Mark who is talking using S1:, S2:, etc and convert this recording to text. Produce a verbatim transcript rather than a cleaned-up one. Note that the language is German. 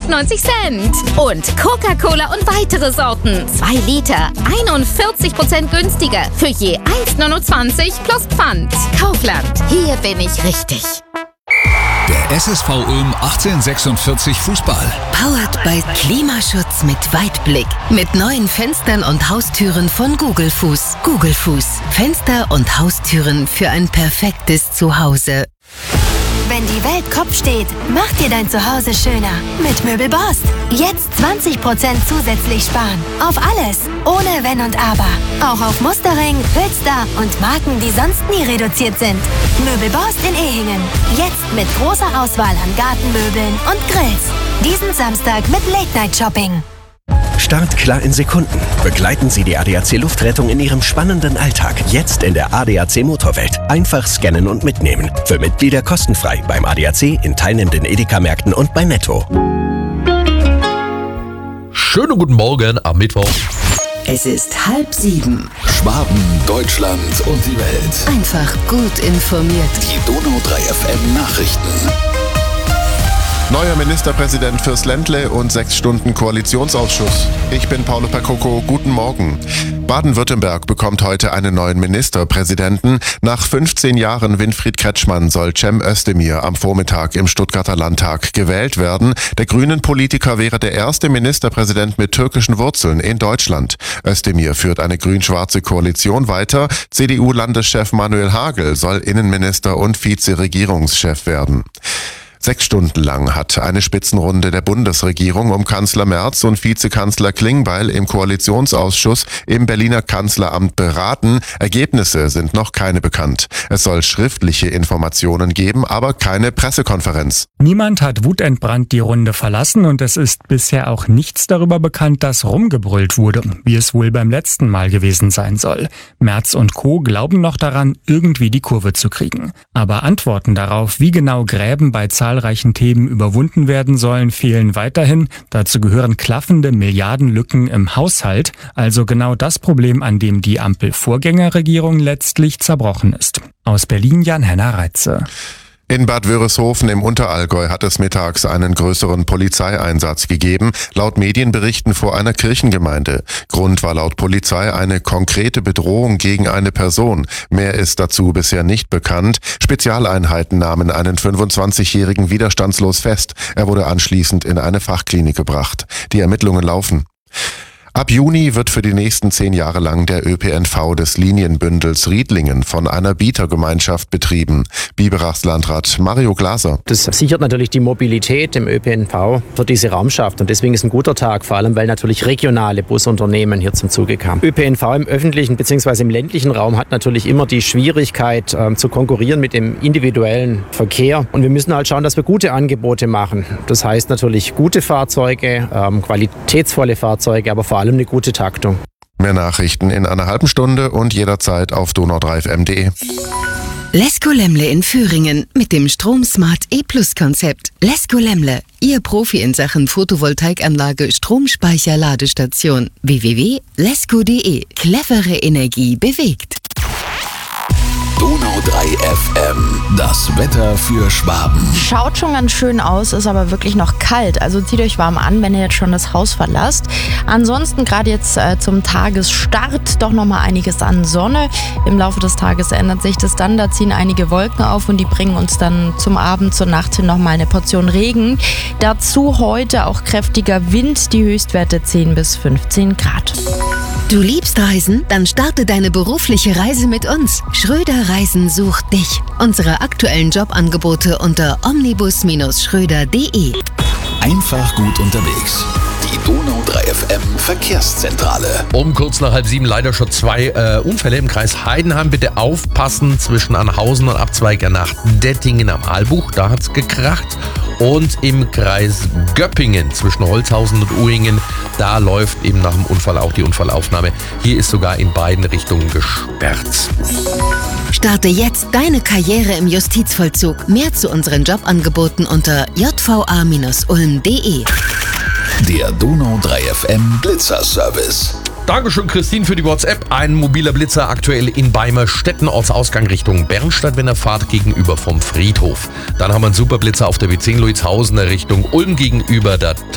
S1: neunzig Cent. Und Coca-Cola und weitere Sorten. zwei Liter, einundvierzig Prozent günstiger. Für je eins neunundzwanzig plus Pfand. Kaufland, hier bin ich richtig.
S2: Der S S V Ulm achtzehnhundertsechsundvierzig Fußball.
S3: Powered by Klimaschutz mit Weitblick. Mit neuen Fenstern und Haustüren von Google Fuß. Google Fuß. Fenster und Haustüren für ein perfektes Zuhause.
S4: Wenn die Welt Kopf steht, mach dir dein Zuhause schöner mit Möbelboss. Jetzt zwanzig Prozent zusätzlich sparen. Auf alles, ohne Wenn und Aber. Auch auf Mustering, Hülster und Marken, die sonst nie reduziert sind. Möbelboss in Ehingen. Jetzt mit großer Auswahl an Gartenmöbeln und Grills. Diesen Samstag mit Late Night Shopping.
S5: Start klar in Sekunden. Begleiten Sie die A D A C Luftrettung in Ihrem spannenden Alltag. Jetzt in der A D A C Motorwelt. Einfach scannen und mitnehmen. Für Mitglieder kostenfrei beim A D A C, in teilnehmenden Edeka-Märkten und bei Netto.
S6: Schönen guten Morgen am Mittwoch.
S3: Es ist halb sieben.
S2: Schwaben, Deutschland und die Welt.
S3: Einfach gut informiert.
S2: Die Donau drei F M Nachrichten.
S7: Neuer Ministerpräsident fürs Ländle und sechs Stunden Koalitionsausschuss. Ich bin Paulo Percoco, guten Morgen. Baden-Württemberg bekommt heute einen neuen Ministerpräsidenten. Nach fünfzehn Jahren Winfried Kretschmann soll Cem Özdemir am Vormittag im Stuttgarter Landtag gewählt werden. Der Grünen-Politiker wäre der erste Ministerpräsident mit türkischen Wurzeln in Deutschland. Özdemir führt eine grün-schwarze Koalition weiter. C D U-Landeschef Manuel Hagel soll Innenminister und Vizeregierungschef werden. Sechs Stunden lang hat eine Spitzenrunde der Bundesregierung um Kanzler Merz und Vizekanzler Klingbeil im Koalitionsausschuss im Berliner Kanzleramt beraten. Ergebnisse sind noch keine bekannt. Es soll schriftliche Informationen geben, aber keine Pressekonferenz.
S8: Niemand hat wutentbrannt die Runde verlassen und es ist bisher auch nichts darüber bekannt, dass rumgebrüllt wurde, wie es wohl beim letzten Mal gewesen sein soll. Merz und Co. glauben noch daran, irgendwie die Kurve zu kriegen. Aber Antworten darauf, wie genau Gräben bei zahlreichen Themen überwunden werden sollen, fehlen weiterhin. Dazu gehören klaffende Milliardenlücken im Haushalt, also genau das Problem, an dem die Ampel-Vorgängerregierung letztlich zerbrochen ist. Aus Berlin Jan-Henner Reitze.
S7: In Bad Wörishofen im Unterallgäu hat es mittags einen größeren Polizeieinsatz gegeben, laut Medienberichten vor einer Kirchengemeinde. Grund war laut Polizei eine konkrete Bedrohung gegen eine Person. Mehr ist dazu bisher nicht bekannt. Spezialeinheiten nahmen einen fünfundzwanzigjährigen widerstandslos fest. Er wurde anschließend in eine Fachklinik gebracht. Die Ermittlungen laufen. Ab Juni wird für die nächsten zehn Jahre lang der Ö P N V des Linienbündels Riedlingen von einer Bietergemeinschaft betrieben. Biberachs Landrat Mario Glaser.
S9: Das sichert natürlich die Mobilität im Ö P N V für diese Raumschaft und deswegen ist ein guter Tag, vor allem weil natürlich regionale Busunternehmen hier zum Zuge kamen. Ö P N V im öffentlichen bzw. im ländlichen Raum hat natürlich immer die Schwierigkeit äh, zu konkurrieren mit dem individuellen Verkehr und wir müssen halt schauen, dass wir gute Angebote machen. Das heißt natürlich gute Fahrzeuge, ähm, qualitätsvolle Fahrzeuge, aber vor allem eine gute Taktung.
S7: Mehr Nachrichten in einer halben Stunde und jederzeit auf donau drei f m punkt de.
S3: Lesko Lemle in Föhringen mit dem StromSmart E-Plus-Konzept. Lesko Lemle, Ihr Profi in Sachen Photovoltaikanlage, Stromspeicher, Ladestation. w w w punkt lesko punkt de. Clevere Energie bewegt.
S2: Donau drei F M. Das Wetter für Schwaben.
S10: Schaut schon ganz schön aus, ist aber wirklich noch kalt. Also zieht euch warm an, wenn ihr jetzt schon das Haus verlasst. Ansonsten gerade jetzt äh, zum Tagesstart doch nochmal einiges an Sonne. Im Laufe des Tages ändert sich das dann. Da ziehen einige Wolken auf und die bringen uns dann zum Abend, zur Nacht hin nochmal eine Portion Regen. Dazu heute auch kräftiger Wind, die Höchstwerte zehn bis fünfzehn Grad.
S3: Du liebst Reisen? Dann starte deine berufliche Reise mit uns. Schröder Reisen sucht dich. Unsere aktuellen Jobangebote unter omnibus Schröder punkt de.
S2: Einfach gut unterwegs. Die Donau drei F M Verkehrszentrale.
S6: Um kurz nach halb sieben leider schon zwei äh, Unfälle im Kreis Heidenheim. Bitte aufpassen zwischen Anhausen und Abzweiger nach Dettingen am Aalbuch. Da hat's gekracht. Und im Kreis Göppingen zwischen Holzhausen und Uhingen, da läuft eben nach dem Unfall auch die Unfallaufnahme. Hier ist sogar in beiden Richtungen gesperrt.
S3: Starte jetzt deine Karriere im Justizvollzug. Mehr zu unseren Jobangeboten unter j v a ulm punkt de.
S2: Der Donau drei F M Blitzer-Service.
S6: Dankeschön, Christine, für die WhatsApp. Ein mobiler Blitzer aktuell in Beimerstetten, Ortsausgang Richtung Bernstadt, wenn er fahrt, gegenüber vom Friedhof. Dann haben wir einen Superblitzer auf der B zehn Luizhausener Richtung Ulm gegenüber der